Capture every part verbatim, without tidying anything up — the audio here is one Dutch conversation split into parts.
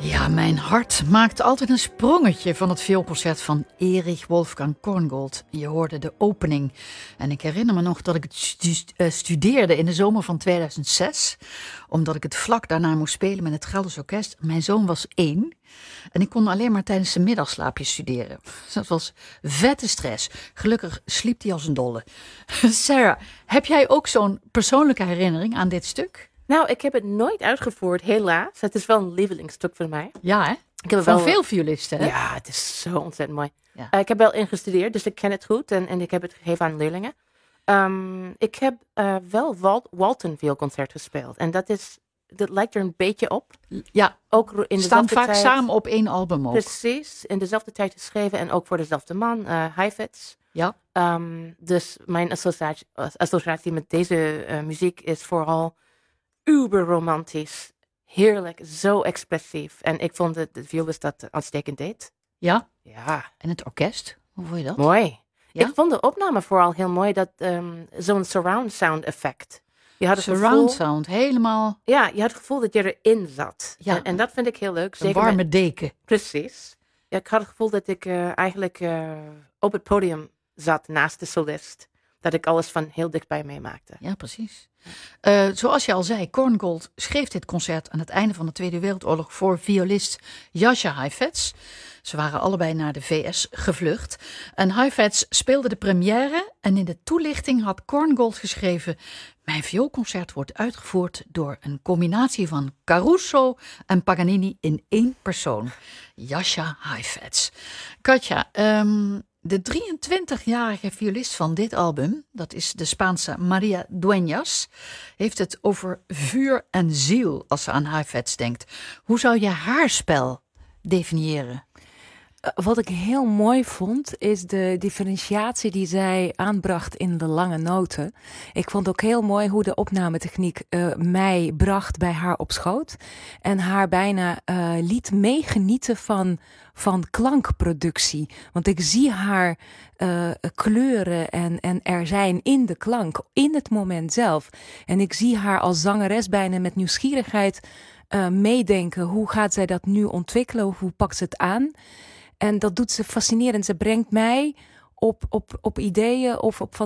Ja, mijn hart maakt altijd een sprongetje van het vioolconcert van Erich Wolfgang Korngold. Je hoorde de opening. En ik herinner me nog dat ik het stu- uh, studeerde in de zomer van tweeduizend zes. Omdat ik het vlak daarna moest spelen met het Gelderse Orkest. Mijn zoon was één. En ik kon alleen maar tijdens zijn middagslaapje studeren. Dus dat was vette stress. Gelukkig sliep hij als een dolle. Sarah, heb jij ook zo'n persoonlijke herinnering aan dit stuk? Nou, ik heb het nooit uitgevoerd, helaas. Het is wel een lievelingsstuk van mij. Ja, hè? Ik heb Van wel... veel violisten, hè? Ja, het is zo ontzettend mooi. Ja. Uh, ik heb wel ingestudeerd, dus ik ken het goed. En, en ik heb het gegeven aan leerlingen. Um, ik heb uh, wel Wal- Walton vioolconcert gespeeld. En dat is... Dat lijkt er een beetje op. Ja, ook in dezelfde staan vaak tijd, samen op één album ook. Precies, in dezelfde tijd geschreven en ook voor dezelfde man, uh, Heifetz. Ja. Um, dus mijn associatie, associatie met deze uh, muziek is vooral uber romantisch. Heerlijk, zo expressief. En ik vond dat de violist dat uitstekend deed. Ja? Ja. En het orkest, hoe vond je dat? Mooi. Ja? Ik vond de opname vooral heel mooi, dat um, zo'n surround sound effect. Je had het Surround gevoel, sound, helemaal... Ja, je had het gevoel dat je erin zat. Ja. En, en dat vind ik heel leuk. Een Zeker warme met, deken. Precies. Ja, ik had het gevoel dat ik uh, eigenlijk uh, op het podium zat naast de solist. Dat ik alles van heel dichtbij meemaakte. Ja, precies. Uh, zoals je al zei, Korngold schreef dit concert aan het einde van de Tweede Wereldoorlog voor violist Jascha Heifetz. Ze waren allebei naar de V S gevlucht. En Heifetz speelde de première en in de toelichting had Korngold geschreven: mijn vioolconcert wordt uitgevoerd door een combinatie van Caruso en Paganini in één persoon. Jascha Heifetz. Katja, um, de drieëntwintigjarige violist van dit album, dat is de Spaanse Maria Dueñas, heeft het over vuur en ziel als ze aan Heifetz denkt. Hoe zou je haar spel definiëren? Wat ik heel mooi vond, is de differentiatie die zij aanbracht in de lange noten. Ik vond ook heel mooi hoe de opnametechniek uh, mij bracht bij haar op schoot. En haar bijna uh, liet meegenieten van, van klankproductie. Want ik zie haar uh, kleuren en, en er zijn in de klank, in het moment zelf. En ik zie haar als zangeres bijna met nieuwsgierigheid uh, meedenken. Hoe gaat zij dat nu ontwikkelen? Hoe pakt ze het aan? En dat doet ze fascinerend. Ze brengt mij op, op, op ideeën of op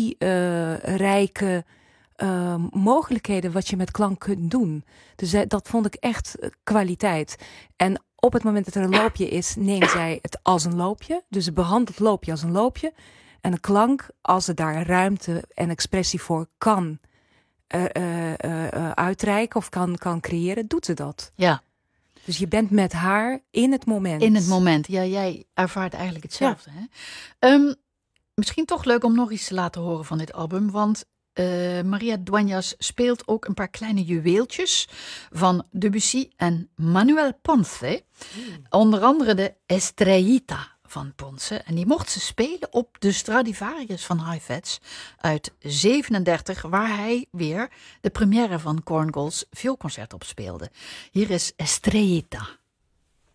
fantasierijke uh, uh, mogelijkheden wat je met klank kunt doen. Dus uh, dat vond ik echt kwaliteit. En op het moment dat er een loopje is, neemt zij het als een loopje. Dus ze behandelt het loopje als een loopje. En een klank, als ze daar ruimte en expressie voor kan uh, uh, uh, uitreiken of kan, kan creëren, doet ze dat. Ja. Dus je bent met haar in het moment. In het moment. Ja, jij ervaart eigenlijk hetzelfde. Ja. Hè? Um, misschien toch leuk om nog iets te laten horen van dit album. Want uh, Maria Dueñas speelt ook een paar kleine juweeltjes van Debussy en Manuel Ponce. Mm. Onder andere de Estrellita van Ponce. En die mocht ze spelen op de Stradivarius van Heifetz uit zevenendertig, waar hij weer de première van Korngolds vioolconcert op speelde. Hier is Estrellita.